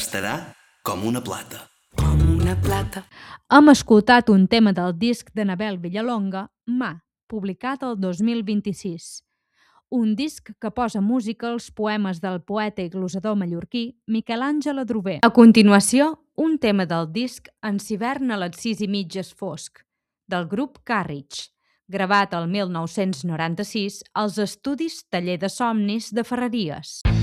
Estarà com una plata. Com una plata. Hem escoltat un tema del disc de Nabel Villalonga, Mà, publicat el 2026. Un disc que posa música als poemes del poeta i glosador mallorquí Miquel Àngel Adrover. A continuació, un tema del disc En s'hivern a les 6:30 és fosc, del grup Carriage, gravat el 1996 als estudis Taller de Somnis de Ferreries.